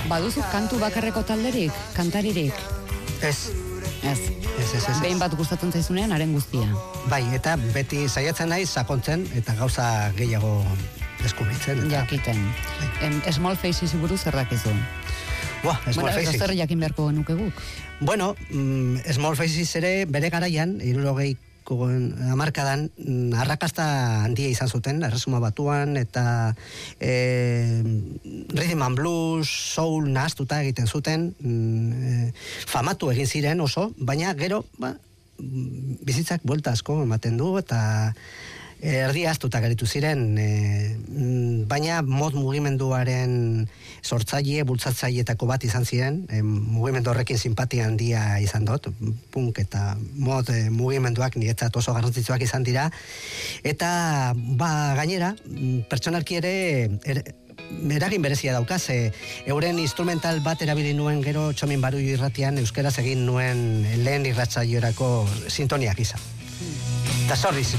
Baduzu kantu bakarreko talderik, kantaririk? Ez. Behin bat gustatzen zaizunean, haren guztia. Bai, eta beti saiatzen naiz sakontzen eta gauza gehiago deskubritzen. Jakiten. Small Faces buruz zer dakizu? Small Faces. Zer jakin beharko genuke guk? Bueno, Small Faces ere bere garaian, 60ko hamarkadan, arrakasta handia izan zuten, Erresuma Batuan, eta rhythm and blues, soul nahaztuta egiten zuten, famatu egin ziren oso, baina gero, bizitzak buelta asko ematen du, eta erdi ahaztuta geritu ziren, baina mod mugimenduaren sortzaile, bultzatzaileetako bat izan ziren, mugimendu horrekin simpatia handia izan dut, punk eta mod mugimenduak niretzat oso garrantzitsuak izan dira, eta gainera, pertsonalki ere eragin berezia daukaz, euren instrumental bat erabili nuen gero Txomin Barullo irratian euskaraz egin nuen lehen irratsaiorako sintoniak izan. Eta sorriz,